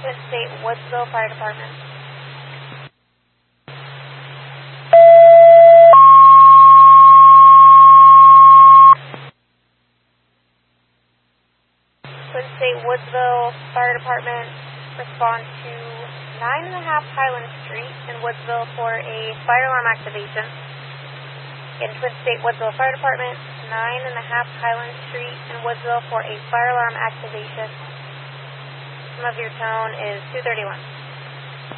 Twin State Woodsville Fire Department. Twin State Woodsville Fire Department, respond to 9.5 Highland Street in Woodsville for a fire alarm activation. In Twin State Woodsville Fire Department, 9.5 Highland Street in Woodsville for a fire alarm activation. Some of your tone is 231.